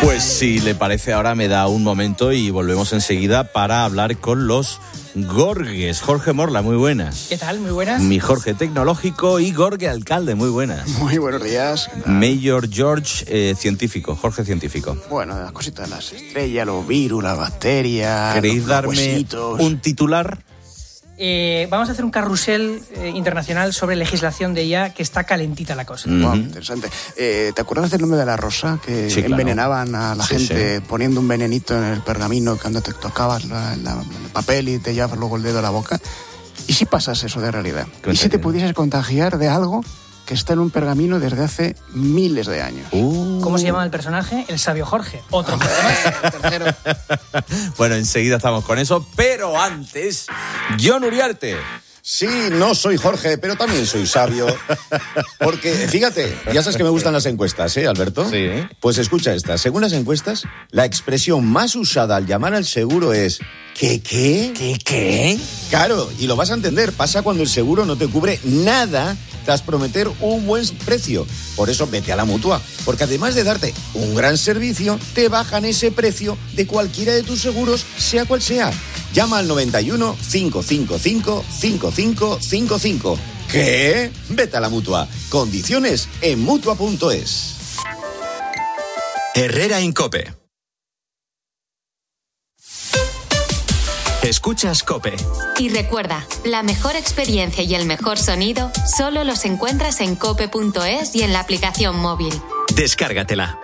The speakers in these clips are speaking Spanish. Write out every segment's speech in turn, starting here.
Pues si le parece, ahora me da un momento y volvemos enseguida para hablar con los Gorges. Jorge Morla, muy buenas. ¿Qué tal? Muy buenas. Mi Jorge tecnológico y Gorge alcalde, muy buenas. Muy buenos días. Mayor George, científico, Jorge científico. Bueno, las cositas de las estrellas, los virus, las bacterias. ¿Queréis darme huesitos. un titular? Vamos a hacer un carrusel internacional sobre legislación de IA, que está calentita la cosa. Wow, interesante. ¿Te acuerdas del nombre de la rosa? Que Sí, claro. envenenaban a la gente sí. poniendo un venenito en el pergamino cuando te tocabas el papel y te llevabas luego el dedo a la boca. ¿Y si pasas eso de realidad? ¿Y si te pudieses contagiar de algo que está en un pergamino desde hace miles de años? ¿Cómo se llama el personaje? El sabio Jorge. Otro más. Tercero. Bueno, enseguida estamos con eso, pero antes, Jon Uriarte. Sí, no soy Jorge, pero también soy sabio. Porque, fíjate, ya sabes que me gustan las encuestas, ¿eh, Alberto? Sí. Pues escucha esta. Según las encuestas, la expresión más usada al llamar al seguro es ¿qué? ¿Qué? Claro, y lo vas a entender. Pasa cuando el seguro no te cubre nada tras prometer un buen precio. Por eso vete a la Mutua, porque además de darte un gran servicio, te bajan ese precio de cualquiera de tus seguros, sea cual sea. Llama al 91 555 5555. ¿Qué? Vete a la Mutua. Condiciones en Mutua.es. Herrera Incope. Escuchas COPE. Y recuerda, la mejor experiencia y el mejor sonido solo los encuentras en cope.es y en la aplicación móvil. Descárgatela.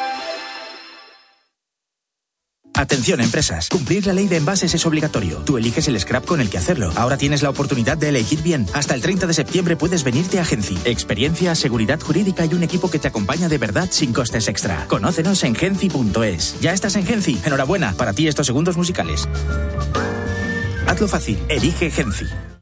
Atención, empresas. Cumplir la ley de envases es obligatorio. Tú eliges el scrap con el que hacerlo. Ahora tienes la oportunidad de elegir bien. Hasta el 30 de septiembre puedes venirte a Genci. Experiencia, seguridad jurídica y un equipo que te acompaña de verdad sin costes extra. Conócenos en genci.es. ¿Ya estás en Genci? Enhorabuena. Para ti estos segundos musicales. Hazlo fácil. Elige Genci.